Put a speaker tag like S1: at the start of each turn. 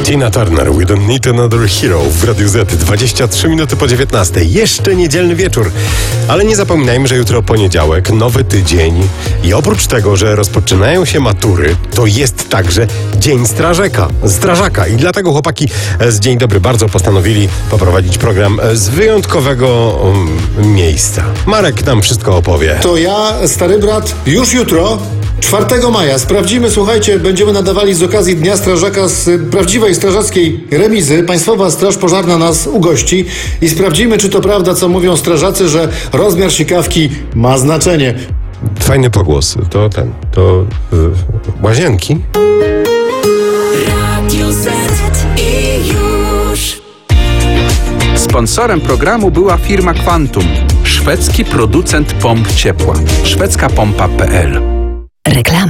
S1: Tina Turner, We Don't Need Another Hero w Radiu Z, 23 minuty po 19. Jeszcze niedzielny wieczór. Ale nie zapominajmy, że jutro poniedziałek, nowy tydzień i oprócz tego, że rozpoczynają się matury, to jest także Dzień Strażaka. I dlatego chłopaki z Dzień Dobry Bardzo postanowili poprowadzić program z wyjątkowego miejsca. Marek nam wszystko opowie.
S2: To ja, stary brat, już jutro, 4 maja, sprawdzimy, słuchajcie, będziemy nadawali z okazji Dnia Strażaka z prawdziwej strażackiej remizy. Państwowa Straż Pożarna nas ugości i sprawdzimy, czy to prawda, co mówią strażacy, że rozmiar sikawki ma znaczenie.
S1: Fajny pogłos. To łazienki?
S3: Radio Z i już.
S4: Sponsorem programu była firma Quantum, szwedzki producent pomp ciepła. szwedzkapompa.pl.
S5: Reklama.